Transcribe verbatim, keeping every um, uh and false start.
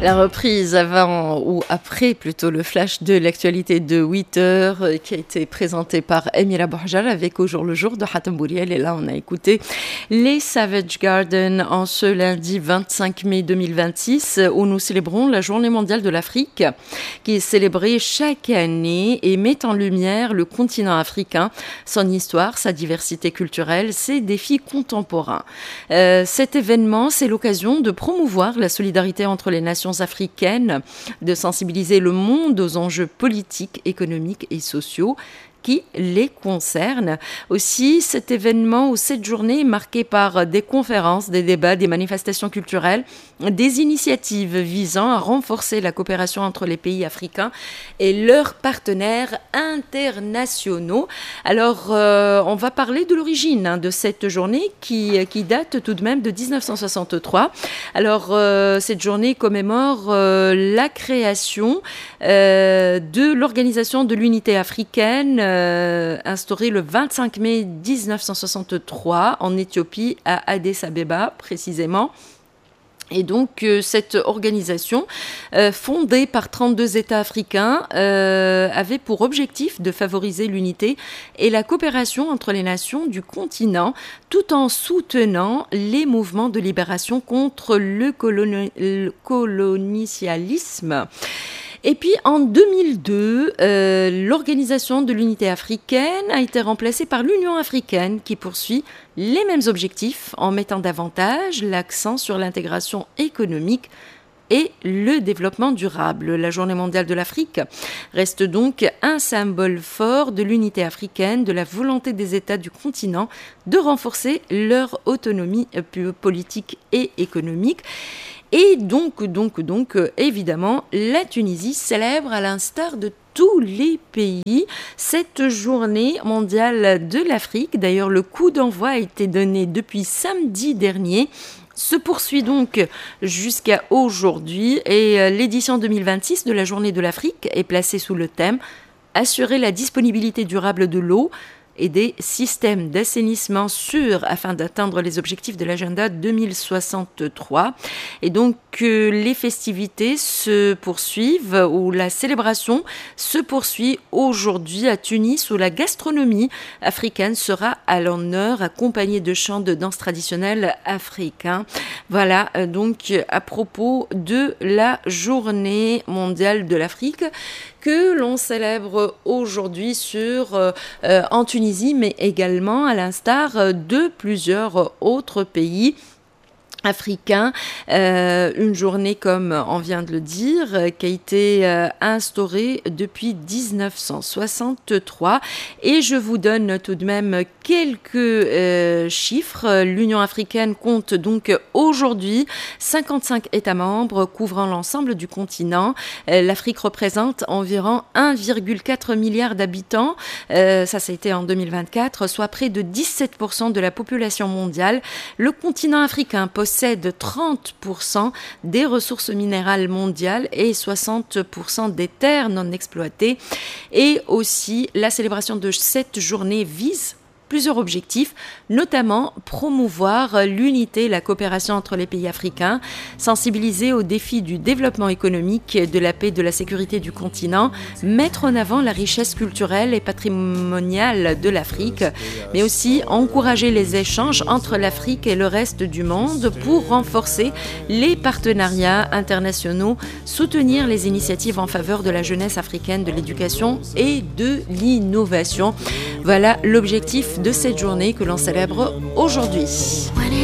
La reprise avant ou après plutôt le flash de l'actualité de huit heures qui a été présenté par Emira Bouhjar avec Au jour le jour de Hatem Bouriel. Et là, on a écouté les Savage Garden en ce lundi vingt-cinq mai deux mille vingt-six où nous célébrons la Journée mondiale de l'Afrique qui est célébrée chaque année et met en lumière le continent africain, son histoire, sa diversité culturelle, ses défis contemporains. Euh, cet événement, c'est l'occasion de promouvoir la solidarité entre les nations africaines, de sensibiliser le monde aux enjeux politiques, économiques et sociaux qui les concernent. Aussi, cet événement ou cette journée est marquée par des conférences, des débats, des manifestations culturelles, des initiatives visant à renforcer la coopération entre les pays africains et leurs partenaires internationaux. Alors, euh, on va parler de l'origine hein, de cette journée qui, qui date tout de même de dix-neuf cent soixante-trois. Alors, euh, cette journée commémore euh, la création euh, de l'Organisation de l'Unité africaine Euh, instauré le vingt-cinq mai dix-neuf cent soixante-trois en Éthiopie, à Addis-Abeba précisément. Et donc, euh, cette organisation, euh, fondée par trente-deux États africains, euh, avait pour objectif de favoriser l'unité et la coopération entre les nations du continent, tout en soutenant les mouvements de libération contre le, coloni- le colonialisme. Et puis en deux mille deux, euh, l'Organisation de l'Unité africaine a été remplacée par l'Union africaine qui poursuit les mêmes objectifs en mettant davantage l'accent sur l'intégration économique et le développement durable. La Journée mondiale de l'Afrique reste donc un symbole fort de l'unité africaine, de la volonté des États du continent de renforcer leur autonomie politique et économique. Et donc, donc, donc, évidemment, la Tunisie célèbre à l'instar de tous les pays cette journée mondiale de l'Afrique. D'ailleurs, le coup d'envoi a été donné depuis samedi dernier, se poursuit donc jusqu'à aujourd'hui et l'édition deux mille vingt-six de la Journée de l'Afrique est placée sous le thème « Assurer la disponibilité durable de l'eau » et des systèmes d'assainissement sûrs afin d'atteindre les objectifs de l'agenda deux mille soixante-trois. Et donc, euh, les festivités se poursuivent, ou la célébration se poursuit aujourd'hui à Tunis, où la gastronomie africaine sera à l'honneur, accompagnée de chants de danse traditionnels africains. Voilà, euh, donc, à propos de la Journée mondiale de l'Afrique, que l'on célèbre aujourd'hui sur, euh, euh, en Tunisie, mais également à l'instar de plusieurs autres pays africain, euh, une journée comme on vient de le dire qui a été euh, instaurée depuis dix-neuf cent soixante-trois et je vous donne tout de même quelques euh, chiffres. L'Union africaine compte donc aujourd'hui cinquante-cinq États membres couvrant l'ensemble du continent. Euh, L'Afrique représente environ un virgule quatre milliard d'habitants, euh, ça ça a été en deux mille vingt-quatre, soit près de dix-sept pour cent de la population mondiale. Le continent africain possède possède trente pour cent des ressources minérales mondiales et soixante pour cent des terres non exploitées. Et aussi, la célébration de cette journée vise plusieurs objectifs, notamment promouvoir l'unité et la coopération entre les pays africains, sensibiliser aux défis du développement économique, de la paix et de la sécurité du continent, mettre en avant la richesse culturelle et patrimoniale de l'Afrique, mais aussi encourager les échanges entre l'Afrique et le reste du monde pour renforcer les partenariats internationaux, soutenir les initiatives en faveur de la jeunesse africaine, de l'éducation et de l'innovation. Voilà l'objectif de cette journée que l'on célèbre aujourd'hui.